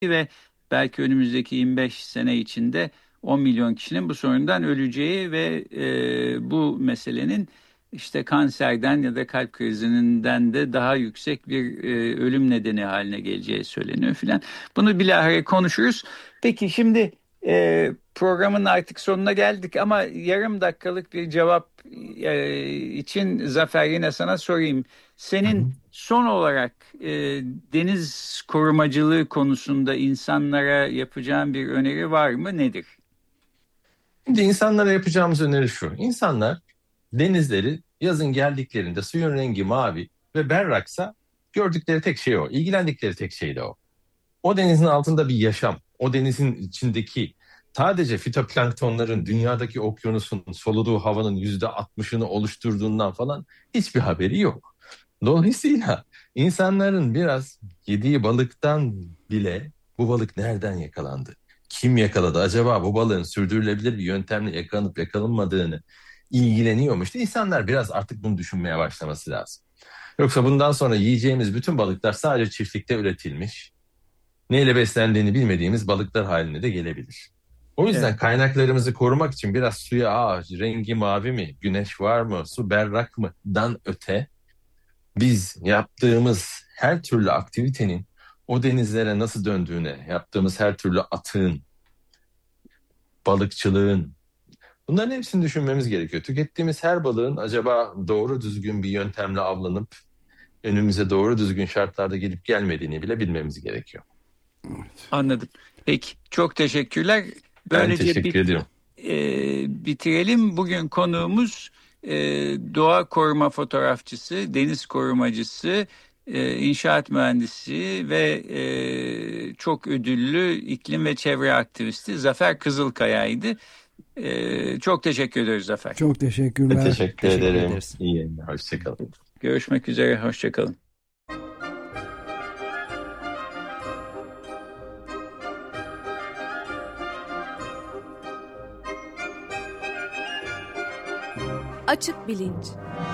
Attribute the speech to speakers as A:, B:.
A: ve belki önümüzdeki 25 sene içinde 10 milyon kişinin bu sorundan öleceği ve bu meselenin işte kanserden ya da kalp krizinden de daha yüksek bir ölüm nedeni haline geleceği söyleniyor filan. Bunu bilahare konuşuruz. Peki şimdi programın artık sonuna geldik ama yarım dakikalık bir cevap için Zafer yine sana sorayım.
B: Hı
A: Senin
B: hı.
A: son olarak deniz korumacılığı konusunda insanlara yapacağın bir öneri var mı? Nedir?
B: Şimdi insanlara yapacağımız öneri şu. İnsanlar denizleri yazın geldiklerinde suyun rengi mavi ve berraksa gördükleri tek şey o. İlgilendikleri tek şey de o. O denizin altında bir yaşam, o denizin içindeki sadece fitoplanktonların dünyadaki okyanusun soluduğu havanın %60'ını oluşturduğundan falan hiçbir haberi yok. Dolayısıyla insanların biraz yediği balıktan bile bu balık nereden yakalandı? Kim yakaladı? Acaba bu balığın sürdürülebilir bir yöntemle yakalanıp yakalanmadığını ilgileniyormuş. İnsanlar biraz artık bunu düşünmeye başlaması lazım. Yoksa bundan sonra yiyeceğimiz bütün balıklar sadece çiftlikte üretilmiş, neyle beslendiğini bilmediğimiz balıklar haline de gelebilir. O
A: Evet.
B: yüzden kaynaklarımızı korumak için biraz suya rengi mavi mi, güneş var mı, su berrak mıdan öte biz yaptığımız her türlü aktivitenin o denizlere nasıl döndüğüne, yaptığımız her türlü atığın, balıkçılığın, bunların hepsini düşünmemiz gerekiyor. Tükettiğimiz her balığın acaba doğru düzgün bir yöntemle avlanıp önümüze doğru düzgün şartlarda gelip gelmediğini bile bilmemiz gerekiyor.
C: Evet.
A: Anladım. Peki, çok teşekkürler.
B: Ben
A: Böylece
B: teşekkür ediyorum.
A: bitirelim. Bugün konuğumuz e, doğa koruma fotoğrafçısı, deniz korumacısı, inşaat mühendisi ve çok ödüllü iklim ve çevre aktivisti Zafer Kızılkaya'ydı. Çok teşekkür ederiz Zafer.
C: Çok
B: Ben
C: teşekkürler.
B: teşekkür
D: Teşekkür
B: ederim.
D: ederiz.
B: İyi yayınlar. Hoşçakalın.
A: Görüşmek üzere, hoşça kalın.
E: Açık bilinç.